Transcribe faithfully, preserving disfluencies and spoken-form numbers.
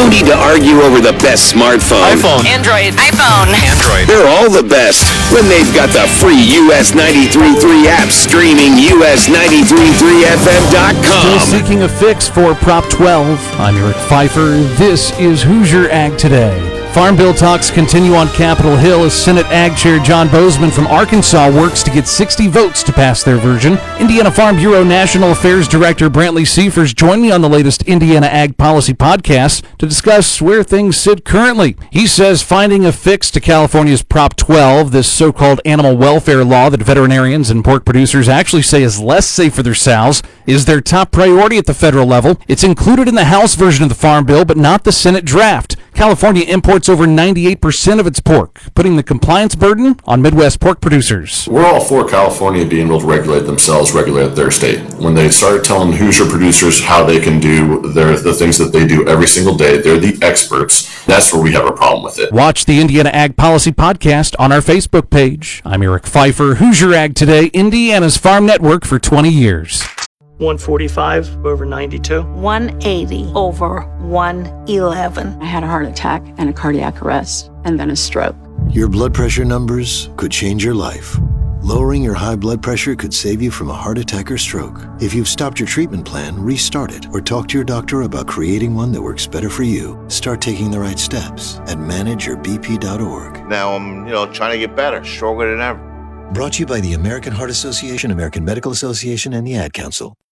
No need to argue over the best smartphone. iPhone. Android. iPhone. Android. They're all the best when they've got the free U S ninety-three point three app streaming U S ninety-three point three F M dot com. Still seeking a fix for Prop twelve. I'm Eric Pfeiffer. This is Hoosier Ag Today. Farm Bill talks continue on Capitol Hill as Senate Ag Chair John Bozeman from Arkansas works to get sixty votes to pass their version. Indiana Farm Bureau National Affairs Director Brantley Seifers joined me on the latest Indiana Ag Policy podcast to discuss where things sit currently. He says finding a fix to California's Prop twelve, this so-called animal welfare law that veterinarians and pork producers actually say is less safe for their sows, is their top priority at the federal level. It's included in the House version of the Farm Bill, but not the Senate draft. California imports over ninety-eight percent of its pork, putting the compliance burden on Midwest pork producers. We're all for California being able to regulate themselves, regulate their state. When they start telling Hoosier producers how they can do their, the things that they do every single day, they're the experts. That's where we have a problem with it. Watch the Indiana Ag Policy Podcast on our Facebook page. I'm Eric Pfeiffer, Hoosier Ag Today, Indiana's farm network for twenty years. one forty-five over ninety-two. one eighty over one eleven. I had a heart attack and a cardiac arrest, and then a stroke. Your blood pressure numbers could change your life. Lowering your high blood pressure could save you from a heart attack or stroke. If you've stopped your treatment plan, restart it or talk to your doctor about creating one that works better for you. Start taking the right steps at manage your b p dot org. Now I'm, you know, trying to get better, stronger than ever. Brought to you by the American Heart Association, American Medical Association, and the Ad Council.